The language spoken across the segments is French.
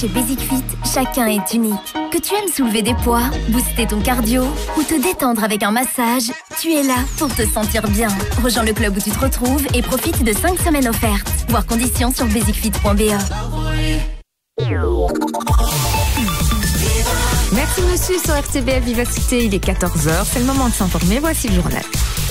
chez Basic Fit, chacun est unique. Que tu aimes soulever des poids, booster ton cardio ou te détendre avec un massage, tu es là pour te sentir bien. Rejoins le club où tu te retrouves et profite de 5 semaines offertes. Voir conditions sur basicfit.be. Merci monsieur sur RTBF Vivacité, il est 14h, c'est le moment de s'informer, voici le journal.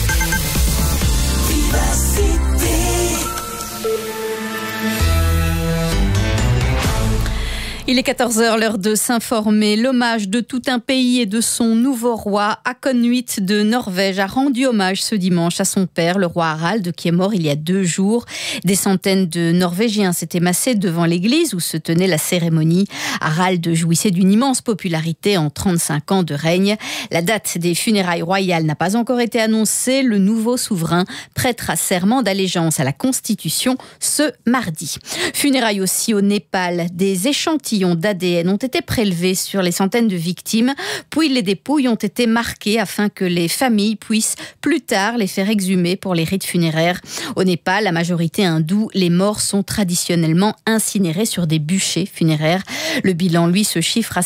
Il est 14h, l'heure de s'informer. L'hommage de tout un pays et de son nouveau roi, Håkon VIII de Norvège, a rendu hommage ce dimanche à son père, le roi Harald, qui est mort il y a 2 jours. Des centaines de Norvégiens s'étaient massés devant l'église où se tenait la cérémonie. Harald jouissait d'une immense popularité en 35 ans de règne. La date des funérailles royales n'a pas encore été annoncée. Le nouveau souverain prêtera serment d'allégeance à la Constitution ce mardi. Funérailles aussi au Népal. Des échantillons d'ADN ont été prélevés sur les centaines de victimes, puis les dépouilles ont été marquées afin que les familles puissent plus tard les faire exhumer pour les rites funéraires. Au Népal, la majorité hindoue, les morts sont traditionnellement incinérés sur des bûchers funéraires. Le bilan, lui, se chiffre à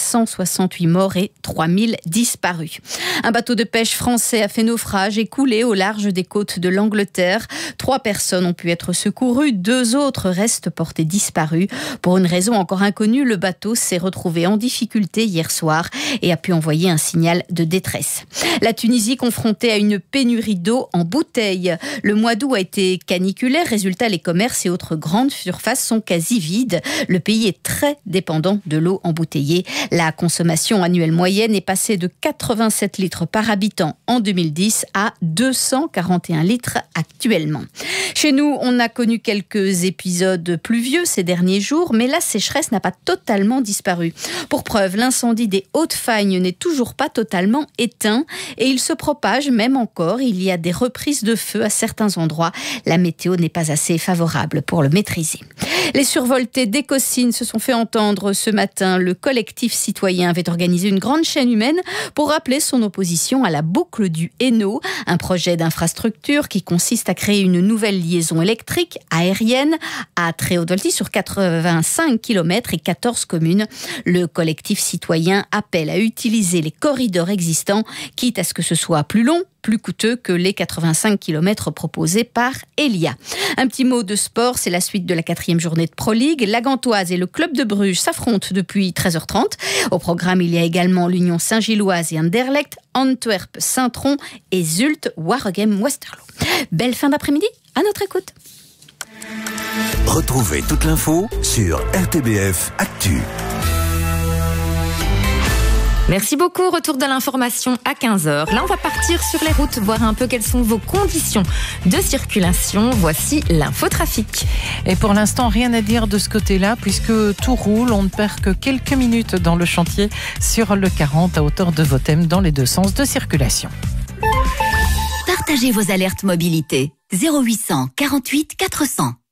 768 morts et 3000 disparus. Un bateau de pêche français a fait naufrage et coulé au large des côtes de l'Angleterre. 3 personnes ont pu être secourues, 2 autres restent portés disparus. Pour une raison encore inconnue, le bateau s'est retrouvé en difficulté hier soir et a pu envoyer un signal de détresse. La Tunisie confrontée à une pénurie d'eau en bouteilles. Le mois d'août a été caniculaire. Résultat, les commerces et autres grandes surfaces sont quasi vides. Le pays est très dépendant de l'eau embouteillée. La consommation annuelle moyenne est passée de 87 litres par habitant en 2010 à 241 litres actuellement. Chez nous, on a connu quelques épisodes pluvieux ces derniers jours, mais la sécheresse n'a pas totalement disparu. Pour preuve, l'incendie des Hautes-Fagnes n'est toujours pas totalement éteint et il se propage même encore. Il y a des reprises de feu à certains endroits. La météo n'est pas assez favorable pour le maîtriser. Les survoltés d'Écossines se sont fait entendre ce matin. Le collectif citoyen avait organisé une grande chaîne humaine pour rappeler son opposition à la boucle du Hainaut, un projet d'infrastructure qui consiste à créer une nouvelle liaison électrique aérienne à très haute voltige sur 85 km et 14 communes. Le collectif citoyen appelle à utiliser les corridors existants, quitte à ce que ce soit plus long, plus coûteux que les 85 km proposés par Elia. Un petit mot de sport, c'est la suite de la 4e journée de Pro League. La Gantoise et le club de Bruges s'affrontent depuis 13h30. Au programme, il y a également l'Union Saint-Gilloise et Anderlecht, Antwerp, Saint-Tron et Zulte, Waregem, Westerlo. Belle fin d'après-midi, à notre écoute. Retrouvez toute l'info sur RTBF Actu. Merci beaucoup, retour de l'information à 15h. Là, on va partir sur les routes, voir un peu quelles sont vos conditions de circulation. Voici l'infotrafic. Et pour l'instant, rien à dire de ce côté-là, puisque tout roule. On ne perd que quelques minutes dans le chantier sur le 40 à hauteur de Votem dans les 2 sens de circulation. Partagez vos alertes mobilité. 0800 48 400.